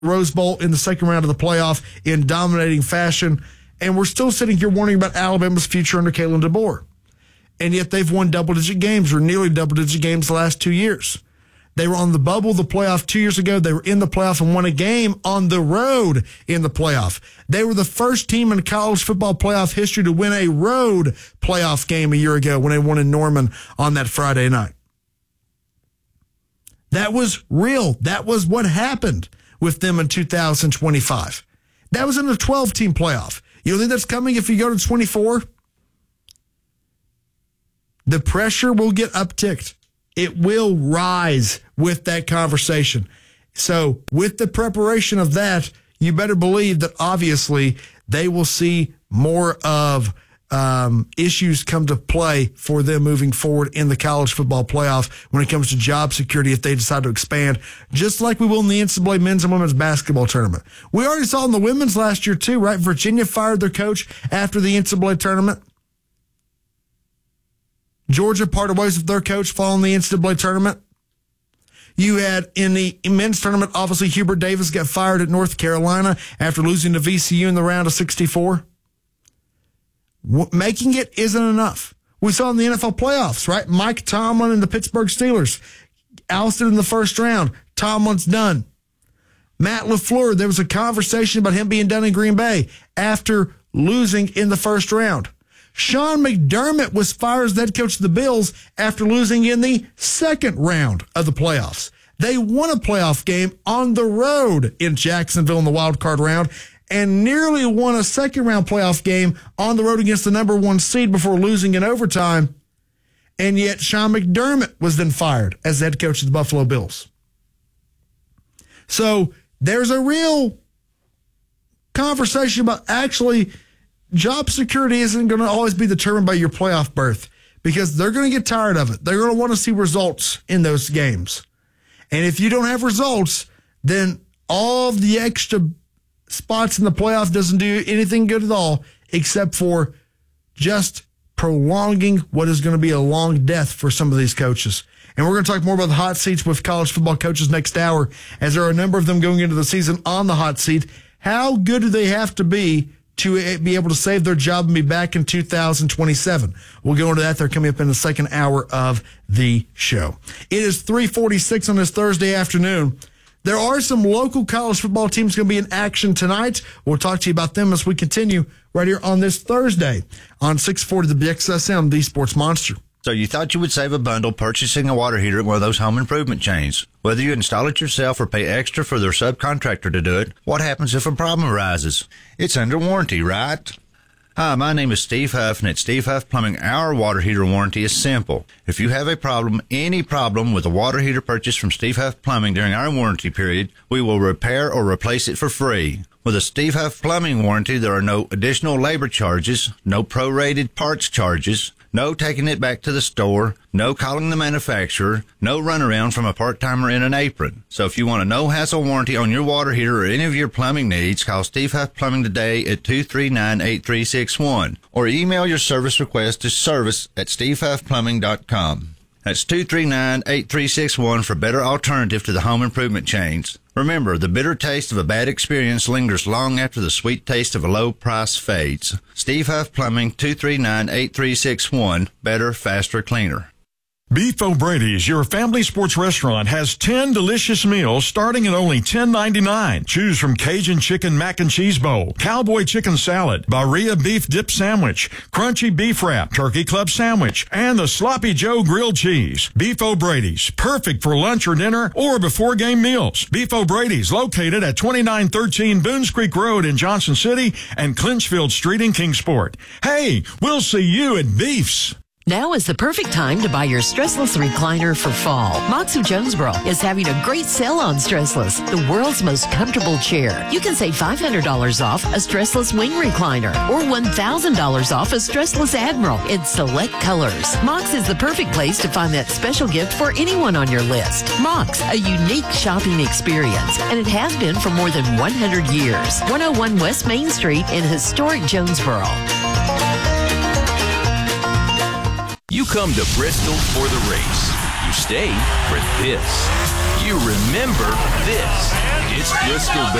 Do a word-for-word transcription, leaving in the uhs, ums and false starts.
Rose Bowl in the second round of the playoff in dominating fashion. And we're still sitting here warning about Alabama's future under Kalen DeBoer. And yet they've won double-digit games or nearly double-digit games the last two years. They were on the bubble of the playoff two years ago. They were in the playoff and won a game on the road in the playoff. They were the first team in college football playoff history to win a road playoff game a year ago when they won in Norman on that Friday night. That was real. That was what happened with them in two thousand twenty-five. That was in a twelve-team playoff. You don't think that's coming if you go to twenty-four? The pressure will get upticked. It will rise with that conversation. So with the preparation of that, you better believe that obviously they will see more of um, issues come to play for them moving forward in the college football playoff when it comes to job security if they decide to expand, just like we will in the N C double A men's and women's basketball tournament. We already saw in the women's last year too, right? Virginia fired their coach after the N C double A tournament. Georgia parted ways with their coach following the N C double A tournament. You had in the men's tournament, obviously Hubert Davis got fired at North Carolina after losing to V C U in the round of sixty-four. Making it isn't enough. We saw in the N F L playoffs, right? Mike Tomlin and the Pittsburgh Steelers ousted in the first round. Tomlin's done. Matt LaFleur, there was a conversation about him being done in Green Bay after losing in the first round. Sean McDermott was fired as head coach of the Bills after losing in the second round of the playoffs. They won a playoff game on the road in Jacksonville in the wild card round and nearly won a second round playoff game on the road against the number one seed before losing in overtime. And yet Sean McDermott was then fired as the head coach of the Buffalo Bills. So there's a real conversation about actually job security isn't going to always be determined by your playoff berth because they're going to get tired of it. They're going to want to see results in those games. And if you don't have results, then all of the extra spots in the playoff doesn't do anything good at all except for just prolonging what is going to be a long death for some of these coaches. And we're going to talk more about the hot seats with college football coaches next hour, as there are a number of them going into the season on the hot seat. How good do they have to be to be able to save their job and be back in two thousand twenty-seven? We'll go into that. They're coming up in the second hour of the show. It is three forty-six on this Thursday afternoon. There are some local college football teams going to be in action tonight. We'll talk to you about them as we continue right here on this Thursday on six forty The B X S M, the Sports Monster. So you thought you would save a bundle purchasing a water heater at one of those home improvement chains. Whether you install it yourself or pay extra for their subcontractor to do it, what happens if a problem arises? It's under warranty, right? Hi, my name is Steve Huff, and at Steve Huff Plumbing, our water heater warranty is simple. If you have a problem, any problem with a water heater purchased from Steve Huff Plumbing during our warranty period, we will repair or replace it for free. With a Steve Huff Plumbing warranty, there are no additional labor charges, no prorated parts charges, no taking it back to the store, no calling the manufacturer, no runaround from a part-timer in an apron. So if you want a no-hassle warranty on your water heater or any of your plumbing needs, call Steve Huff Plumbing today at two three nine, eight three six one or email your service request to service at steve huff plumbing dot com. That's two three nine, eight three six one for better alternative to the home improvement chains. Remember, the bitter taste of a bad experience lingers long after the sweet taste of a low price fades. Steve Huff Plumbing, two three nine, eight three six one. Better, faster, cleaner. Beef O'Brady's, your family sports restaurant, has ten delicious meals starting at only ten ninety-nine. Choose from Cajun Chicken Mac and Cheese Bowl, Cowboy Chicken Salad, Barilla Beef Dip Sandwich, Crunchy Beef Wrap, Turkey Club Sandwich, and the Sloppy Joe Grilled Cheese. Beef O'Brady's, perfect for lunch or dinner or before game meals. Beef O'Brady's, located at twenty-nine thirteen Boones Creek Road in Johnson City and Clinchfield Street in Kingsport. Hey, we'll see you at Beef's. Now is the perfect time to buy your Stressless recliner for fall. Moxu Jonesboro is having a great sale on Stressless, the world's most comfortable chair. You can save five hundred dollars off a Stressless wing recliner or one thousand dollars off a Stressless Admiral in select colors. Mox is the perfect place to find that special gift for anyone on your list. Mox, a unique shopping experience, and it has been for more than one hundred years. one oh one West Main Street in historic Jonesboro. You come to Bristol for the race. You stay for this. You remember this. It's Driscoll